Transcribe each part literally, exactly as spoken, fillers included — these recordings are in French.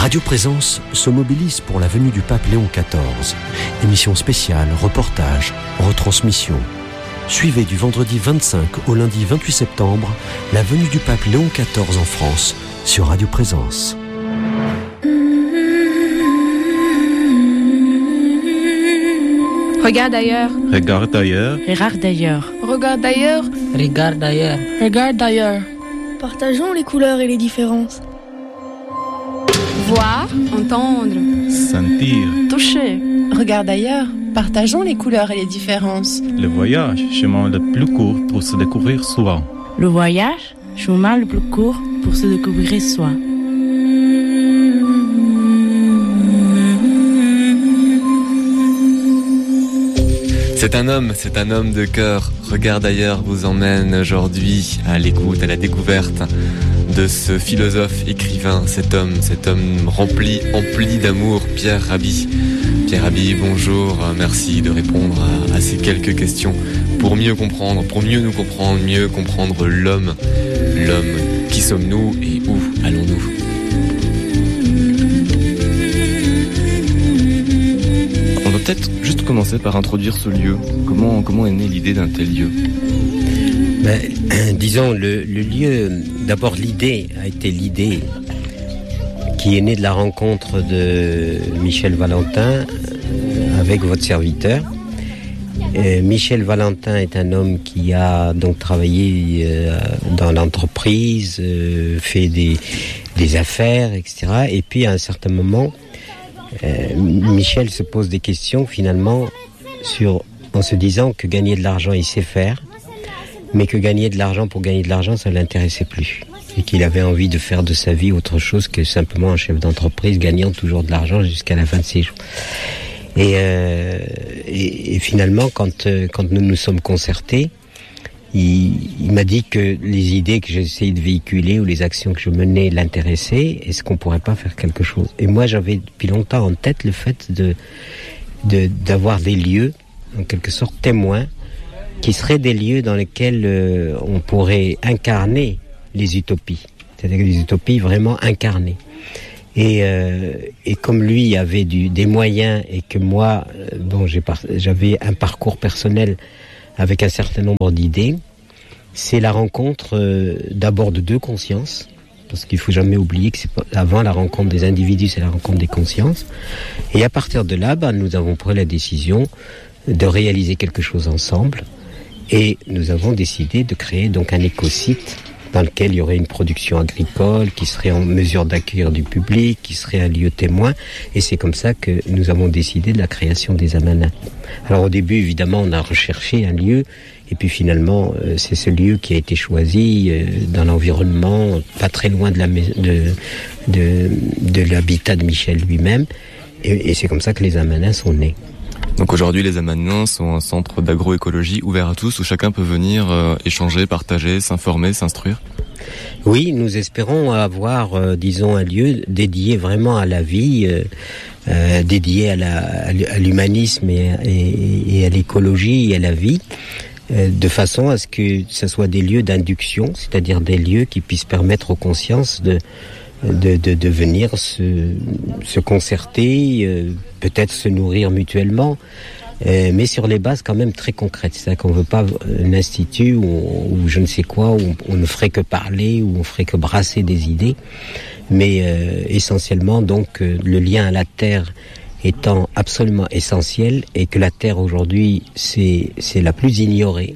Radio Présence se mobilise pour la venue du pape Léon quatorze. Émission spéciale, reportage, retransmission. Suivez du vendredi vingt-cinq au lundi vingt-huit septembre la venue du pape Léon quatorze en France sur Radio Présence. Regarde ailleurs. Regarde ailleurs. Regarde ailleurs. Regarde ailleurs. Regarde ailleurs. Regarde ailleurs. Partageons les couleurs et les différences. Voir, entendre, sentir, toucher. Regarde ailleurs. Partageons les couleurs et les différences. Le voyage, chemin le plus court pour se découvrir soi. Le voyage, chemin le plus court pour se découvrir soi. C'est un homme, c'est un homme de cœur. Regarde ailleurs vous emmène aujourd'hui à l'écoute, à la découverte de ce philosophe, écrivain, cet homme, cet homme rempli, empli d'amour, Pierre Rabhi. Pierre Rabhi, bonjour, merci de répondre à, à ces quelques questions pour mieux comprendre, pour mieux nous comprendre, mieux comprendre l'homme. L'homme, qui sommes-nous et où allons-nous ? On va peut-être juste commencer par introduire ce lieu. Comment, comment est née l'idée d'un tel lieu ? Ben, disons, le, le lieu, d'abord l'idée a été l'idée qui est née de la rencontre de Michel Valentin avec votre serviteur. Euh, Michel Valentin est un homme qui a donc travaillé euh, dans l'entreprise, euh, fait des, des affaires, et cetera. Et puis à un certain moment, euh, Michel se pose des questions finalement sur, en se disant que gagner de l'argent il sait faire, mais que gagner de l'argent pour gagner de l'argent, ça ne l'intéressait plus. Et qu'il avait envie de faire de sa vie autre chose que simplement un chef d'entreprise gagnant toujours de l'argent jusqu'à la fin de ses jours. Et, euh, et, et finalement, quand, euh, quand nous nous sommes concertés, il, il m'a dit que les idées que j'essayais de véhiculer ou les actions que je menais l'intéressaient. Est-ce qu'on pourrait pas faire quelque chose ? Et moi, j'avais depuis longtemps en tête le fait de, de, d'avoir des lieux, en quelque sorte témoins, qui seraient des lieux dans lesquels euh, on pourrait incarner les utopies, c'est-à-dire les utopies vraiment incarnées. Et, euh, et comme lui avait du, des moyens et que moi, euh, bon, j'ai par, j'avais un parcours personnel avec un certain nombre d'idées, c'est la rencontre euh, d'abord de deux consciences, parce qu'il faut jamais oublier que c'est pas, avant la rencontre des individus, c'est la rencontre des consciences. Et à partir de là, bah, nous avons pris la décision de réaliser quelque chose ensemble. Et nous avons décidé de créer donc un écosite dans lequel il y aurait une production agricole qui serait en mesure d'accueillir du public, qui serait un lieu témoin. Et c'est comme ça que nous avons décidé de la création des Amanins. Alors au début, évidemment, on a recherché un lieu. Et puis finalement, euh, c'est ce lieu qui a été choisi euh, dans l'environnement, pas très loin de, la, de, de, de l'habitat de Michel lui-même. Et, et c'est comme ça que les Amanins sont nés. Donc aujourd'hui, les Amanins sont un centre d'agroécologie ouvert à tous où chacun peut venir euh, échanger, partager, s'informer, s'instruire. Oui, nous espérons avoir, euh, disons, un lieu dédié vraiment à la vie, euh, euh, dédié à, la, à l'humanisme et, et, et à l'écologie et à la vie, euh, de façon à ce que ce soit des lieux d'induction, c'est-à-dire des lieux qui puissent permettre aux consciences de De, de, de venir se, se concerter, euh, peut-être se nourrir mutuellement, euh, mais sur les bases quand même très concrètes. C'est-à-dire qu'on ne veut pas un institut où, où je ne sais quoi, où on, on ne ferait que parler, où on ferait que brasser des idées, mais euh, essentiellement donc euh, le lien à la terre étant absolument essentiel et que la terre aujourd'hui c'est, c'est la plus ignorée.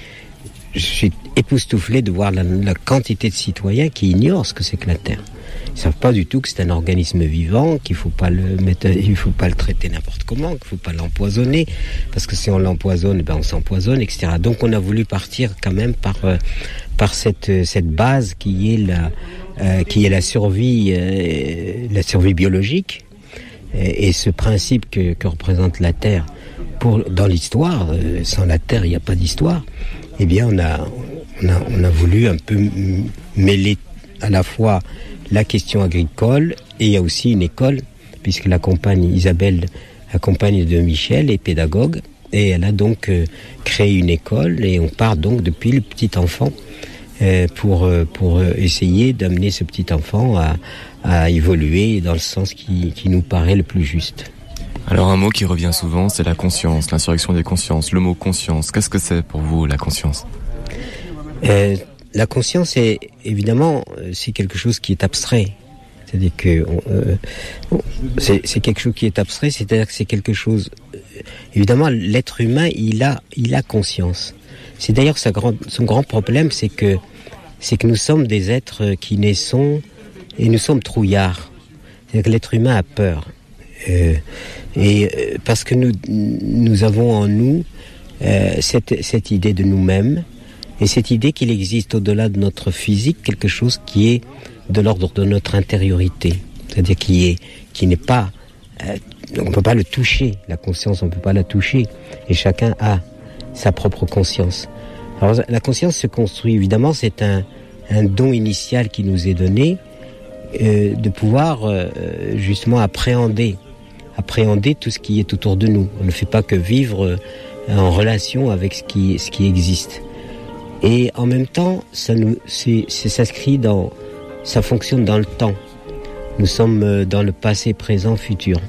Je suis époustouflé de voir la, la quantité de citoyens qui ignorent ce que c'est que la terre. Ils savent pas du tout que c'est un organisme vivant, qu'il faut pas le mettre, il faut pas le traiter n'importe comment, qu'il faut pas l'empoisonner, parce que si on l'empoisonne, ben on s'empoisonne, et cetera. Donc on a voulu partir quand même par euh, par cette cette base qui est la euh, qui est la survie euh, la survie biologique et, et ce principe que que représente la terre pour dans l'histoire. Euh, sans la terre, il n'y a pas d'histoire. Eh bien, on a on a on a voulu un peu mêler à la fois la question agricole et il y a aussi une école, puisque la compagne Isabelle, la compagne de Michel, est pédagogue et elle a donc euh, créé une école et on part donc depuis le petit enfant euh, pour, pour essayer d'amener ce petit enfant à, à évoluer dans le sens qui, qui nous paraît le plus juste. Alors un mot qui revient souvent, c'est la conscience, l'insurrection des consciences. Le mot conscience, qu'est-ce que c'est pour vous la conscience ? euh, La conscience, est évidemment, c'est quelque chose qui est abstrait. C'est-à-dire que euh, c'est, c'est quelque chose qui est abstrait, c'est-à-dire que c'est quelque chose. Euh, évidemment, l'être humain, il a, il a conscience. C'est d'ailleurs sa grande, son grand problème, c'est que, c'est que nous sommes des êtres qui naissons et nous sommes trouillards. C'est-à-dire que l'être humain a peur. Euh, et euh, parce que nous, nous avons en nous euh, cette, cette idée de nous-mêmes et cette idée qu'il existe au-delà de notre physique quelque chose qui est de l'ordre de notre intériorité, c'est-à-dire qui est, qui n'est pas, euh, on ne peut pas le toucher, la conscience, on ne peut pas la toucher, et chacun a sa propre conscience. Alors la conscience se construit, évidemment, c'est un, un don initial qui nous est donné, euh, de pouvoir euh, justement appréhender, appréhender tout ce qui est autour de nous. On ne fait pas que vivre euh, en relation avec ce qui, ce qui existe. Et en même temps, ça nous, c'est, c'est s'inscrit dans ça fonctionne dans le temps. Nous sommes dans le passé, présent, futur.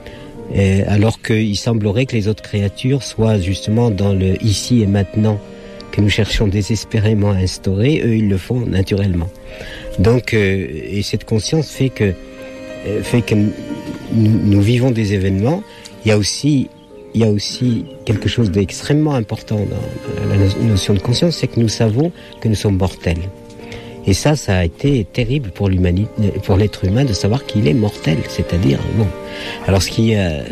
Et alors qu'il semblerait que les autres créatures soient justement dans le ici et maintenant que nous cherchons désespérément à instaurer, eux ils le font naturellement. Donc, euh, et cette conscience fait que, euh, fait que nous, nous vivons des événements. Il y a aussi, il y a aussi quelque chose d'extrêmement important dans la notion de conscience, c'est que nous savons que nous sommes mortels. Et ça, ça a été terrible pour l'humanité, pour l'être humain de savoir qu'il est mortel, c'est-à-dire bon. Alors, ce qui, euh,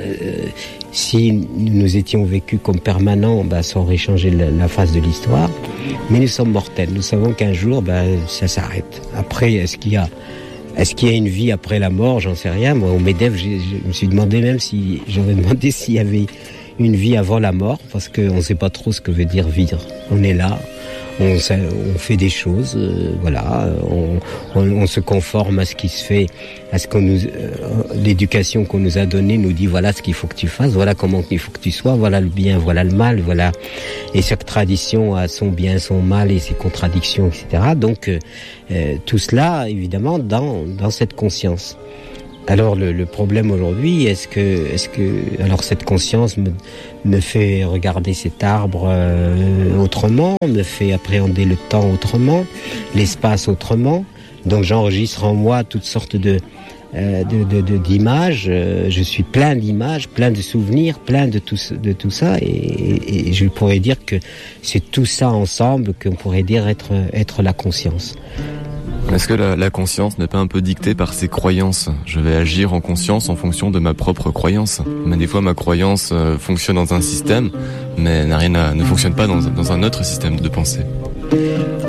si nous étions vécus comme permanents, bah, ça aurait changé la, la face de l'histoire. Mais nous sommes mortels. Nous savons qu'un jour, bah, ça s'arrête. Après, est-ce qu'il y a, est-ce qu'il y a une vie après la mort ? J'en sais rien. Moi, au MEDEF, je me suis demandé même si j'aurais demandé s'il y avait une vie avant la mort, parce qu'on ne sait pas trop ce que veut dire vivre. On est là. On, on fait des choses, euh, voilà, on, on, on se conforme à ce qui se fait, à ce qu'on nous, euh, l'éducation qu'on nous a donnée nous dit voilà ce qu'il faut que tu fasses, voilà comment il faut que tu sois, voilà le bien, voilà le mal, voilà. Et chaque tradition a son bien, son mal et ses contradictions, et cetera. Donc euh, tout cela, évidemment, dans dans cette conscience. Alors le, le problème aujourd'hui, est-ce que, est-ce que, alors cette conscience me, me fait regarder cet arbre euh, autrement, me fait appréhender le temps autrement, l'espace autrement. Donc j'enregistre en moi toutes sortes de, euh, de, de, de d'images. Euh, je suis plein d'images, plein de souvenirs, plein de tout, de tout ça. Et, et, et je pourrais dire que c'est tout ça ensemble qu'on pourrait dire être, être la conscience. Est-ce que la, la conscience n'est pas un peu dictée par ses croyances ? Je vais agir en conscience en fonction de ma propre croyance. Mais des fois, ma croyance euh, fonctionne dans un système, mais n'a rien à, ne fonctionne pas dans, dans un autre système de pensée.